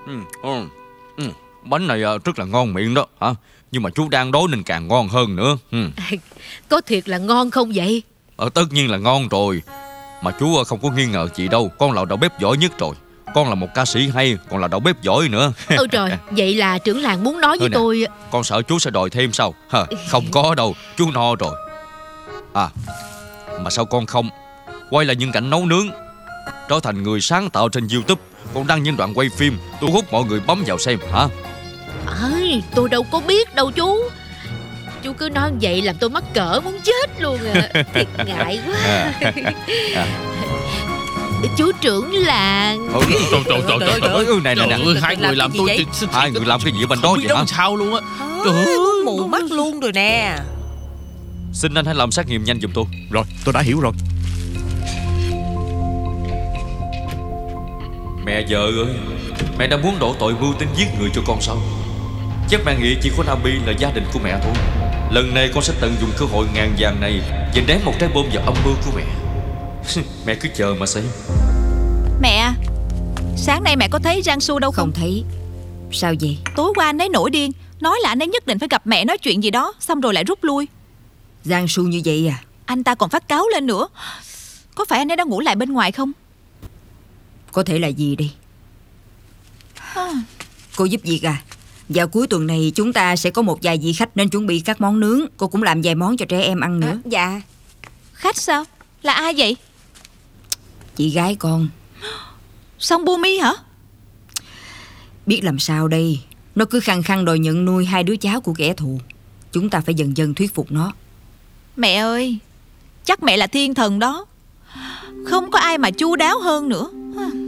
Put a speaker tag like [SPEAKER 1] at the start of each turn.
[SPEAKER 1] Bánh này rất là ngon miệng đó hả? Nhưng mà chú đang đói nên càng ngon hơn nữa.
[SPEAKER 2] Có thiệt là ngon không vậy?
[SPEAKER 1] Tất nhiên là ngon rồi. Mà chú không có nghi ngờ gì đâu. Con là đầu bếp giỏi nhất rồi. Con là một ca sĩ hay, còn là đầu bếp giỏi nữa.
[SPEAKER 2] Trời, vậy là trưởng làng muốn nói với tôi.
[SPEAKER 1] Con sợ chú sẽ đòi thêm sao? Không có đâu, chú no rồi. Mà sao con không quay lại những cảnh nấu nướng, trở thành người sáng tạo trên YouTube, con đăng những đoạn quay phim thu hút mọi người bấm vào xem hả?
[SPEAKER 2] Tôi đâu có biết đâu chú. Chú cứ nói vậy làm tôi mắc cỡ muốn chết luôn à. Thiệt ngại quá. Chú trưởng làng.
[SPEAKER 1] Này
[SPEAKER 3] hai người làm tôi
[SPEAKER 1] hai người làm cái gì bên đó vậy hả?
[SPEAKER 3] Sao luôn á.
[SPEAKER 4] Mù mắt luôn rồi nè.
[SPEAKER 1] Xin anh hãy làm xét nghiệm nhanh giùm tôi.
[SPEAKER 5] Rồi, tôi đã hiểu rồi.
[SPEAKER 1] Mẹ vợ ơi, mẹ đã muốn đổ tội mưu tính giết người cho con sao? Chắc mẹ nghĩ chỉ có Nabi là gia đình của mẹ thôi. Lần này con sẽ tận dụng cơ hội ngàn vàng này và ném một trái bom vào âm mưu của mẹ. Mẹ cứ chờ mà xem.
[SPEAKER 6] Mẹ, sáng nay mẹ có thấy Giang Su đâu không?
[SPEAKER 7] Không thấy. Sao vậy?
[SPEAKER 6] Tối qua anh ấy nổi điên, nói là anh ấy nhất định phải gặp mẹ nói chuyện gì đó, xong rồi lại rút lui.
[SPEAKER 7] Giang Su như vậy à?
[SPEAKER 6] Anh ta còn phát cáo lên nữa. Có phải anh ấy đã ngủ lại bên ngoài không?
[SPEAKER 7] Có thể là gì đi? Cô giúp việc à? Vào cuối tuần này chúng ta sẽ có một vài vị khách nên chuẩn bị các món nướng. Cô cũng làm vài món cho trẻ em ăn nữa.
[SPEAKER 4] Dạ.
[SPEAKER 6] Khách sao? Là ai vậy?
[SPEAKER 7] Chị gái con.
[SPEAKER 6] Song Bumi hả?
[SPEAKER 7] Biết làm sao đây. Nó cứ khăng khăng đòi nhận nuôi hai đứa cháu của kẻ thù. Chúng ta phải dần dần thuyết phục nó.
[SPEAKER 6] Mẹ ơi, chắc mẹ là thiên thần đó. Không có ai mà chu đáo hơn nữa.